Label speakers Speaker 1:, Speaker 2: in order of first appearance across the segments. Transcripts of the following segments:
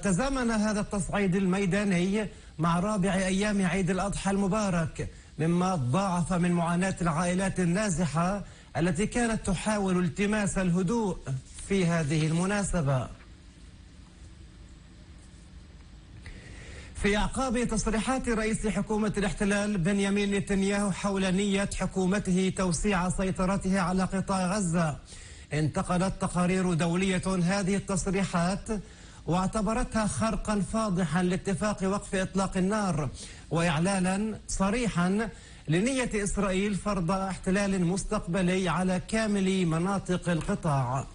Speaker 1: وتزامن هذا التصعيد الميداني مع رابع أيام عيد الأضحى المبارك، مما ضاعف من معاناة العائلات النازحة التي كانت تحاول التماس الهدوء في هذه المناسبة. في أعقاب تصريحات رئيس حكومة الاحتلال بنيامين نتنياهو حول نية حكومته توسيع سيطرته على قطاع غزة، انتقدت تقارير دولية هذه التصريحات واعتبرتها خرقا فاضحا لاتفاق وقف إطلاق النار، وإعلانا صريحا لنية إسرائيل فرض احتلال مستقبلي على كامل مناطق القطاع.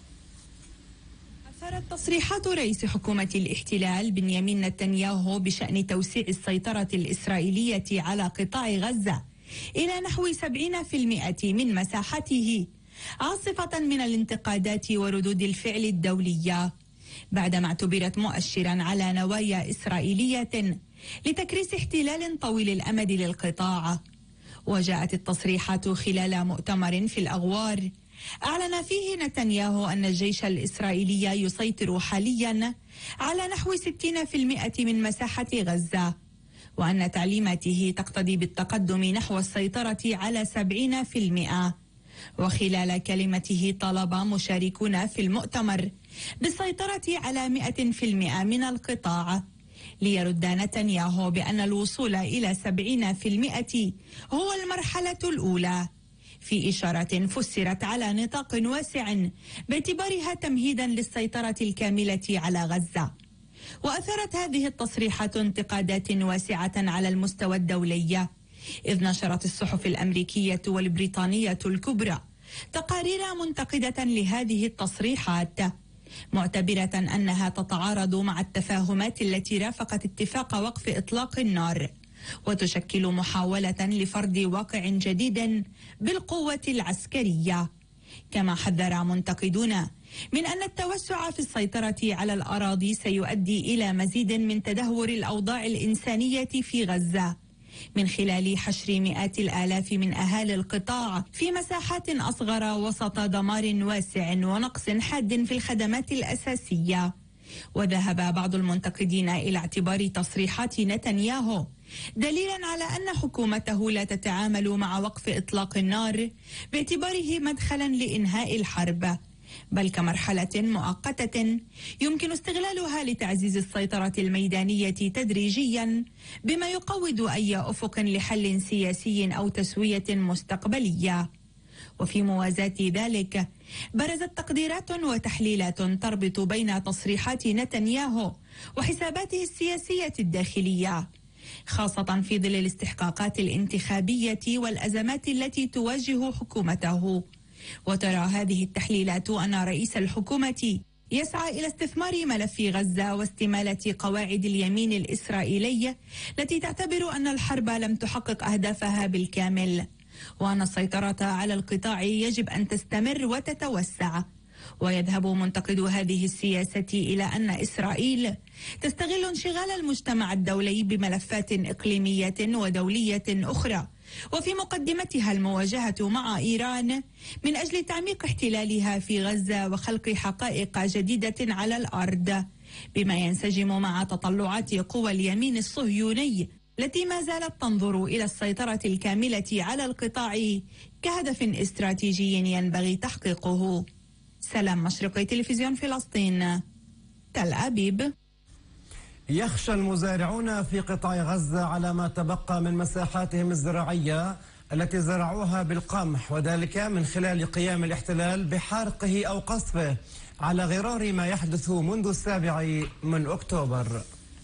Speaker 2: أثارت تصريحات رئيس حكومة الاحتلال بنيامين نتنياهو بشأن توسيع السيطرة الإسرائيلية على قطاع غزة إلى نحو 70% من مساحته عاصفة من الانتقادات وردود الفعل الدولية، بعدما اعتبرت مؤشرا على نوايا إسرائيلية لتكريس احتلال طويل الأمد للقطاع. وجاءت التصريحات خلال مؤتمر في الأغوار أعلن فيه نتنياهو أن الجيش الإسرائيلي يسيطر حاليا على نحو 60% من مساحة غزة، وأن تعليماته تقتضي بالتقدم نحو السيطرة على 70%. وخلال كلمته طلب مشاركون في المؤتمر بالسيطرة على 100% من القطاع، ليرد نتنياهو بأن الوصول إلى 70% هو المرحلة الأولى، في إشارة فسرت على نطاق واسع باعتبارها تمهيدا للسيطرة الكاملة على غزة. وأثرت هذه التصريحات انتقادات واسعة على المستوى الدولي، إذ نشرت الصحف الأمريكية والبريطانية الكبرى تقارير منتقدة لهذه التصريحات، معتبرة أنها تتعارض مع التفاهمات التي رافقت اتفاق وقف إطلاق النار، وتشكل محاولة لفرض واقع جديد بالقوة العسكرية. كما حذر منتقدون من أن التوسع في السيطرة على الأراضي سيؤدي إلى مزيد من تدهور الأوضاع الإنسانية في غزة، من خلال حشر مئات الآلاف من أهالي القطاع في مساحات أصغر وسط دمار واسع ونقص حاد في الخدمات الأساسية. وذهب بعض المنتقدين إلى اعتبار تصريحات نتنياهو دليلا على أن حكومته لا تتعامل مع وقف إطلاق النار باعتباره مدخلا لإنهاء الحرب، بل كمرحلة مؤقتة يمكن استغلالها لتعزيز السيطرة الميدانية تدريجيا، بما يقوض أي أفق لحل سياسي أو تسوية مستقبلية. وفي موازاة ذلك برزت تقديرات وتحليلات تربط بين تصريحات نتنياهو وحساباته السياسية الداخلية، خاصة في ظل الاستحقاقات الانتخابية والأزمات التي تواجه حكومته. وترى هذه التحليلات أن رئيس الحكومة يسعى إلى استثمار ملف غزة واستمالة قواعد اليمين الإسرائيلي التي تعتبر أن الحرب لم تحقق أهدافها بالكامل، وأن السيطرة على القطاع يجب أن تستمر وتتوسع. ويذهب منتقد هذه السياسة إلى أن إسرائيل تستغل انشغال المجتمع الدولي بملفات إقليمية ودولية أخرى، وفي مقدمتها المواجهة مع إيران، من أجل تعميق احتلالها في غزة وخلق حقائق جديدة على الأرض، بما ينسجم مع تطلعات قوى اليمين الصهيوني التي ما زالت تنظر إلى السيطرة الكاملة على القطاع كهدف استراتيجي ينبغي تحقيقه. سلام مشرقي، تلفزيون فلسطين، تل أبيب.
Speaker 1: يخشى المزارعون في قطاع غزة على ما تبقى من مساحاتهم الزراعية التي زرعوها بالقمح، وذلك من خلال قيام الاحتلال بحرقه أو قصفه، على غرار ما يحدث منذ 7 أكتوبر.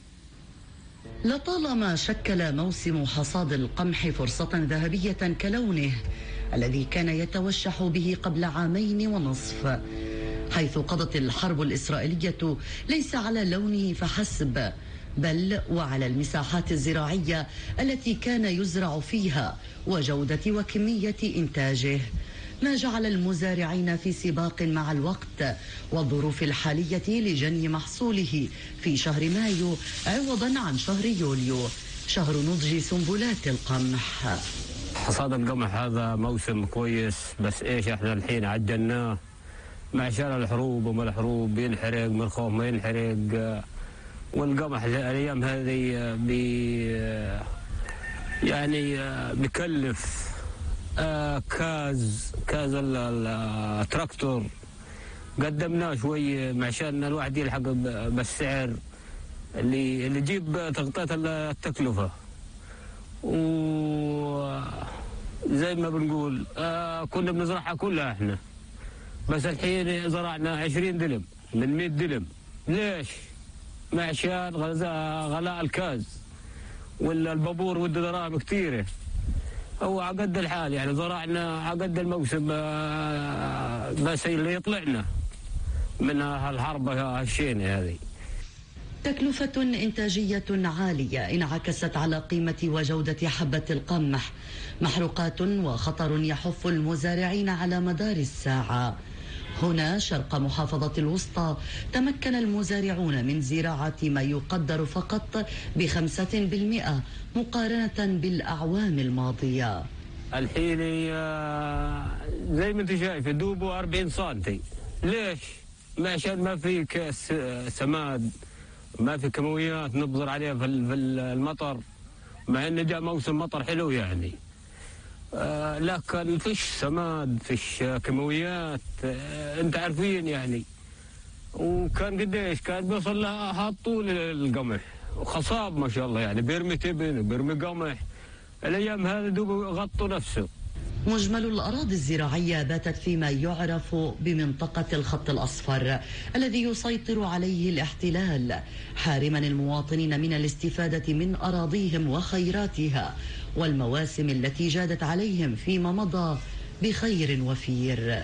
Speaker 3: لطالما شكل موسم حصاد القمح فرصة ذهبية كلونه الذي كان يتوشح به قبل 2.5 عام، حيث قضت الحرب الإسرائيلية ليس على لونه فحسب، بل وعلى المساحات الزراعية التي كان يزرع فيها وجودة وكمية إنتاجه، ما جعل المزارعين في سباق مع الوقت والظروف الحالية لجني محصوله في شهر مايو عوضا عن شهر يوليو، شهر نضج سنبلات القمح.
Speaker 4: حصاد القمح هذا موسم كويس، بس ايش احنا الحين عجلناه مع شر الحروب وما الحروب، ينحرق من خوف ما ينحرق، والقمح الايام هذه يعني بكلف كاز التراكتور قدمناه شوي عشان الواحد يلحق بالسعر اللي يجيب تغطية التكلفة. وزي ما بنقول كنا بنزرعها كلها احنا، بس الحين زرعنا 20 دلم من 100 دلم. ليش؟ عشان غلاء الكاز والبابور وده دراهم كثيره. هو على قد الحال يعني زرعنا على قد الموسم، بس اللي يطلعنا من هالحربة هالشينة هذه.
Speaker 3: تكلفة إنتاجية عالية انعكست على قيمة وجودة حبة القمح، محروقات وخطر يحف المزارعين على مدار الساعة. هنا شرق محافظة الوسطى تمكن المزارعون من زراعة ما يقدر فقط ب5% مقارنة بالأعوام الماضية.
Speaker 4: الحين زي ما انت شايف دوبه 40 سنتي. ليش؟ عشان ما في كاس سماد، ما في كمويات نبذر عليها في المطر، مع انه جاء موسم مطر حلو يعني. لكن فيش سماد، فيش كيماويات، انت عارفين يعني. وكان قديش كان بيوصل لها طول القمح وخصاب ما شاء الله يعني، بيرمي تبن وبيرمي قمح. الايام هذه دوب غطوا نفسه.
Speaker 3: مجمل الأراضي الزراعية باتت فيما يعرف بمنطقة الخط الأصفر الذي يسيطر عليه الاحتلال، حارما المواطنين من الاستفادة من أراضيهم وخيراتها والمواسم التي جادت عليهم فيما مضى بخير وفير.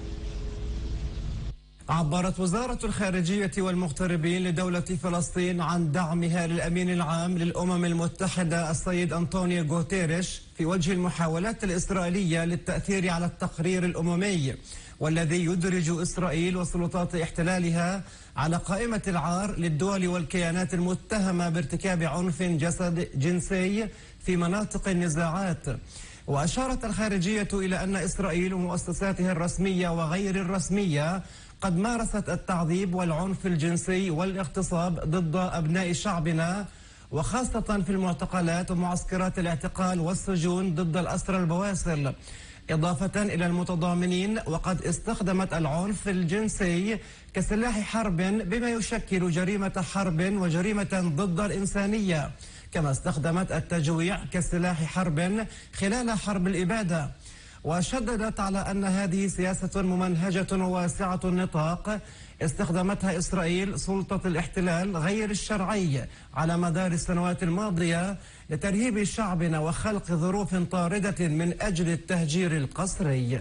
Speaker 1: عبرت وزارة الخارجية والمغتربين لدولة فلسطين عن دعمها للأمين العام للأمم المتحدة السيد أنطونيو غوتيريش في وجه المحاولات الإسرائيلية للتأثير على التقرير الأممي، والذي يدرج إسرائيل وسلطات احتلالها على قائمة العار للدول والكيانات المتهمة بارتكاب عنف جنسي في مناطق النزاعات. وأشارت الخارجية إلى أن إسرائيل ومؤسساتها الرسمية وغير الرسمية قد مارست التعذيب والعنف الجنسي والاغتصاب ضد أبناء شعبنا، وخاصة في المعتقلات ومعسكرات الاعتقال والسجون ضد الأسرى البواسل، إضافة إلى المتضامنين. وقد استخدمت العنف الجنسي كسلاح حرب بما يشكل جريمة حرب وجريمة ضد الإنسانية، كما استخدمت التجويع كسلاح حرب خلال حرب الإبادة. وشددت على أن هذه سياسة ممنهجة وواسعة النطاق استخدمتها إسرائيل سلطة الاحتلال غير الشرعي على مدار السنوات الماضية لترهيب شعبنا وخلق ظروف طاردة من أجل التهجير القسري.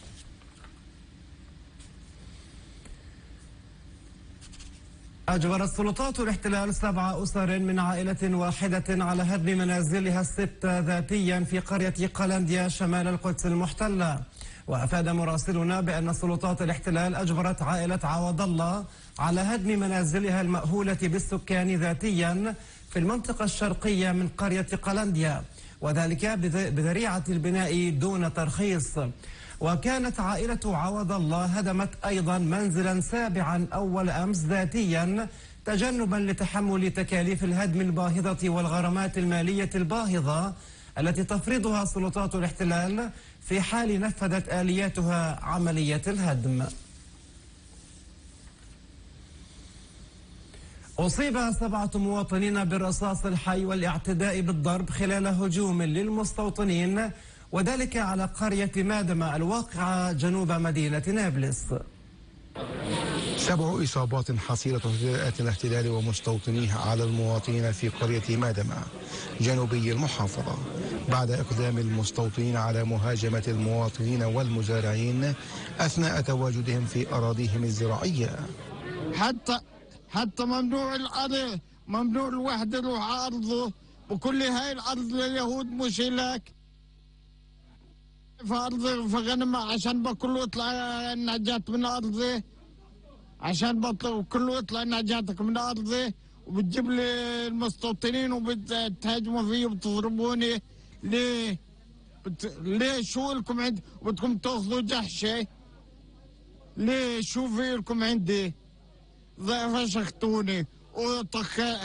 Speaker 1: أجبرت سلطات الاحتلال 7 أسر من عائلة واحدة على هدم منازلها ال6 ذاتيا في قرية قلنديا شمال القدس المحتلة. وأفاد مراسلنا بأن سلطات الاحتلال أجبرت عائلة عوض الله على هدم منازلها المأهولة بالسكان ذاتيا في المنطقة الشرقية من قرية قلنديا، وذلك بذريعة البناء دون ترخيص. وكانت عائلة عوض الله هدمت أيضا منزلا سابعا أول أمس ذاتيا تجنبا لتحمل تكاليف الهدم الباهظة والغرامات المالية الباهظة التي تفرضها سلطات الاحتلال في حال نفذت آلياتها عملية الهدم. أصيب 7 مواطنين بالرصاص الحي والاعتداء بالضرب خلال هجوم للمستوطنين، وذلك على قرية مادمة الواقعة جنوب مدينة نابلس.
Speaker 5: 7 إصابات حصيلة اعتداءات الاحتلال ومستوطنيه على المواطنين في قرية مادمة جنوبي المحافظة بعد إقدام المستوطنين على مهاجمة المواطنين والمزارعين أثناء تواجدهم في أراضيهم الزراعية.
Speaker 6: حتى ممنوع الأرض، ممنوع الواحد يروح على أرضه، وكل هاي الأرض لليهود مش لك. في أرضي في غنمة عشان بكله يطلع النجات من أرضي، عشان بطلع كله يطلع نجاتك من أرضي، وبتجيب لي المستوطنين وبتهاجموا فيه وبتضربوني. ليه؟ ليه؟ شو لكم عندي؟ بدكم تاخذوا جحشة؟ ليه؟ شو في لكم عندي؟ فشختوني وطخ